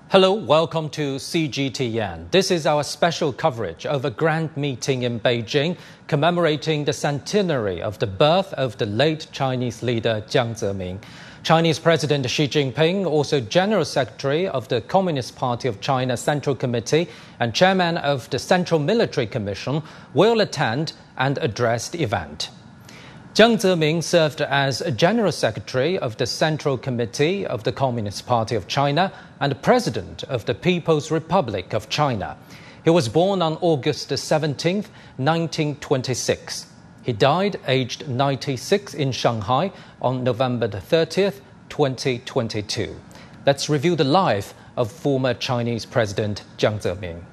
Hello, welcome to CGTN. This is our special coverage of a grand meeting in Beijing commemorating the centenary of the birth of the late Chinese leader Jiang Zemin. Chinese President Xi Jinping, also General Secretary of the Communist Party of China Central Committee and Chairman of the Central Military Commission, will attend and address the event. Jiang Zemin served as General Secretary of the Central Committee of the Communist Party of China and President of the People's Republic of China. He was born on August 17, 1926. He died aged 96 in Shanghai on November 30, 2022. Let's review the life of former Chinese President Jiang Zemin.